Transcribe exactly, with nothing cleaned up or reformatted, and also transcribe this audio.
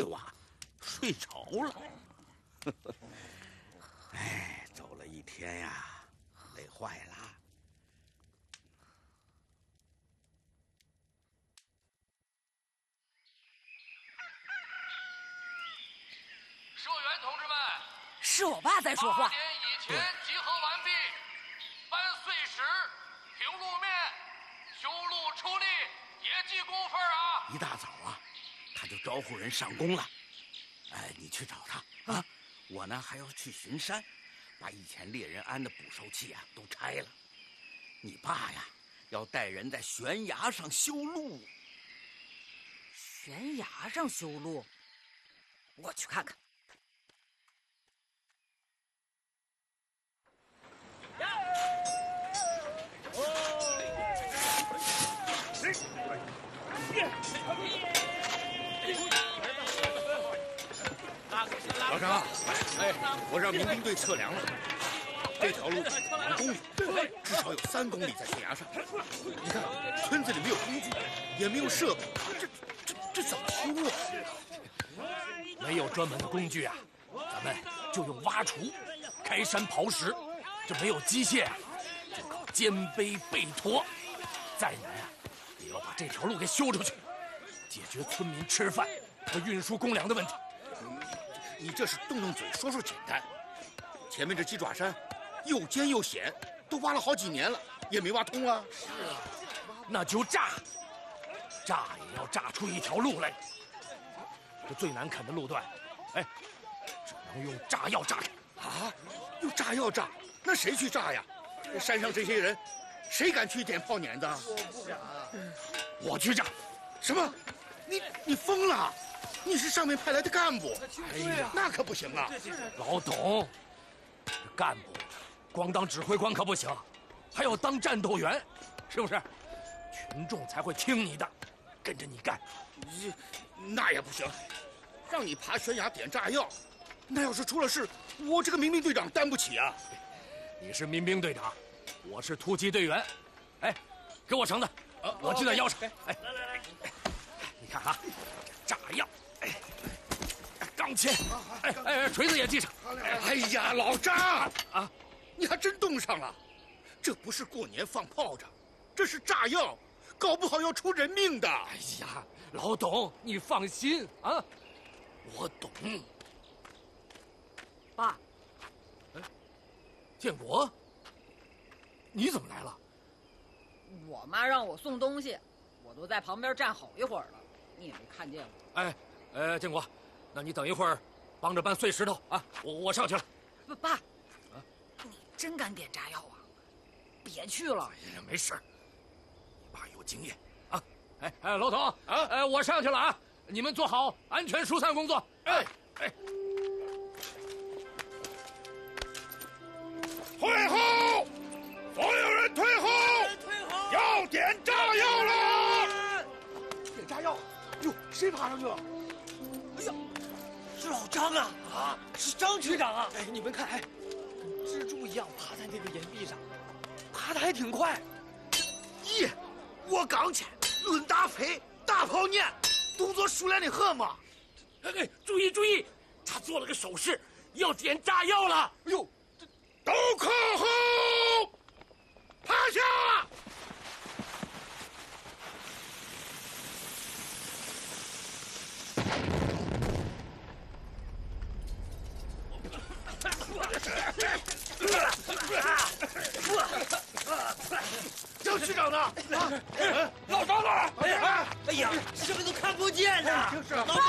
娃，睡着了。哎，走了一天呀，累坏了。 社员同志们， 是我爸在说话。 八点以前集合完毕，搬碎石、平路面、修路出力，也记工分啊！ 一大早啊，他就招呼人上工了。哎，你去找他啊！我呢还要去巡山，把以前猎人安的捕兽器啊都拆了。你爸呀，要带人在悬崖上修路。 悬崖上修路？我去看看。 老张，哎，我让民兵队测量了，这条路两公里，至少有三公里在悬崖上。你看，村子里没有工具，也没有设备，这这这怎么修啊？ 没有专门的工具啊，咱们就用挖锄、开山刨石。这没有机械啊，就靠肩背背驮。再难啊，也要把这条路给修出去，解决村民吃饭和运输公粮的问题。 你这是动动嘴说说简单，前面这鸡爪山又尖又险，都挖了好几年了，也没挖通啊。 是啊，那就炸，炸也要炸出一条路来。这最难啃的路段，哎，只能用炸药炸开。 啊，用炸药炸？那谁去炸呀？山上这些人，谁敢去点炮碾子？ 我不敢，我去炸。 什么？你你疯了？你是上面派来的干部， 哎呀， 那可不行啊！ 老董，这干部光当指挥官可不行，还要当战斗员，是不是？群众才会听你的，跟着你干。 你那也不行，让你爬悬崖点炸药，那要是出了事，我这个民兵队长担不起啊！ 你是民兵队长，我是突击队员。哎，给我绳子，啊、我系在腰上。哎，来来来，你看啊，炸药。哎，钢钎，哎哎，锤子也系上。 哎呀，老张啊，你还真动上了！这不是过年放炮仗，这是炸药，搞不好要出人命的。 哎呀，老董，你放心啊，我懂。 爸， 哎，建国，你怎么来了？ 我妈让我送东西，我都在旁边站好一会儿了，你也没看见我。 哎。呃，建国，那你等一会儿，帮着搬碎石头啊！我我上去了。 不，爸，啊，你真敢点炸药啊？别去了。 哎呀，没事，你爸有经验啊！哎哎，老董啊，哎，我上去了啊！你们做好安全疏散工作。哎哎， 退后！所有人退后！ 退后！ 要点炸药了！ 点炸药！哟，谁爬上去了？哎呀，是老张啊！啊，是张局长啊！哎，你们看，哎，跟蜘蛛一样爬在那个岩壁上，爬得还挺快。 咦，我刚去，论打飞，大炮念，动作熟练的很嘛。 哎哎，注意注意，他做了个手势，要点炸药了。哎呦， 都靠后，趴下！张局长呢？啊， 老张呢？哎呀，哎呀，什么都看不见呐！ 就是老